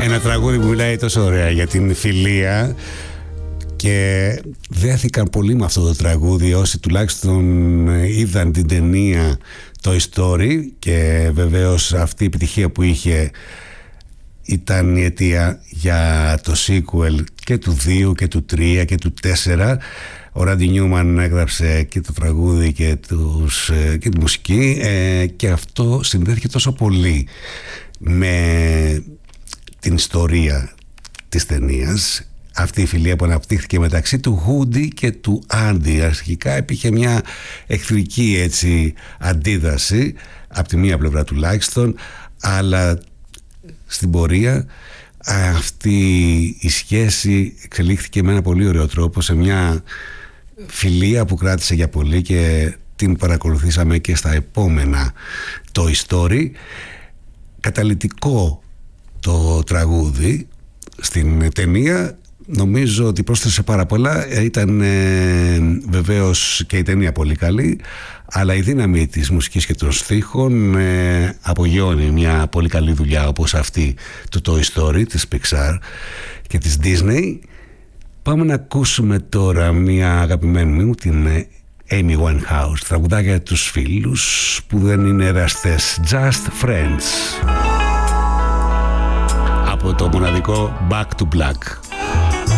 Ένα τραγούδι που μιλάει τόσο ωραία για την φιλία και δέθηκαν πολύ με αυτό το τραγούδι όσοι τουλάχιστον είδαν την ταινία Toy Story, και βεβαίως αυτή η επιτυχία που είχε ήταν η αιτία για το sequel και του 2 και του 3 και του 4. Ο Ράντι Νιούμαν έγραψε και το τραγούδι και τη μουσική, και αυτό συνδέθηκε τόσο πολύ με την ιστορία της ταινίας. Αυτή η φιλία που αναπτύχθηκε μεταξύ του Χούντι και του Άντι. Αρχικά υπήρχε μια εχθρική έτσι αντίδραση από τη μία πλευρά τουλάχιστον, αλλά στην πορεία αυτή η σχέση εξελίχθηκε με ένα πολύ ωραίο τρόπο σε μια φιλία που κράτησε για πολύ και την παρακολουθήσαμε και στα επόμενα Toy Story. Καταλυτικό το τραγούδι στην ταινία, νομίζω ότι πρόσθεσε πάρα πολλά. Ήταν βεβαίως και η ταινία πολύ καλή, αλλά η δύναμη της μουσικής και των στίχων απογειώνει μια πολύ καλή δουλειά όπως αυτή του Toy Story, της Pixar και της Disney. Πάμε να ακούσουμε τώρα μια αγαπημένη μου, την Amy Winehouse, τραγουδάκια για τους φίλους που δεν είναι εραστές, Just Friends, από το μοναδικό Back to Black.